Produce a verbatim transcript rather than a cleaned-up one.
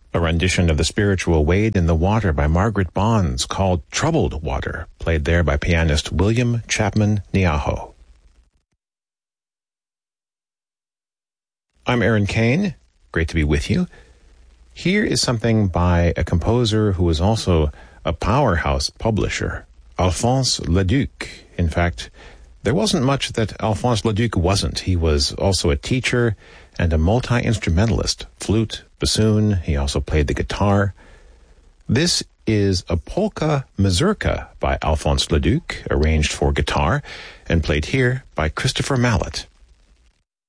A rendition of the spiritual Wade in the Water by Margaret Bonds called Troubled Water, played there by pianist William Chapman Niaho. I'm Aaron Kane. Great to be with you. Here is something by a composer who is also a powerhouse publisher, Alphonse Leduc. In fact, there wasn't much that Alphonse Leduc wasn't. He was also a teacher and a multi-instrumentalist, flute, bassoon. He also played the guitar. This is a polka mazurka by Alphonse Leduc, arranged for guitar and played here by Christopher Mallet.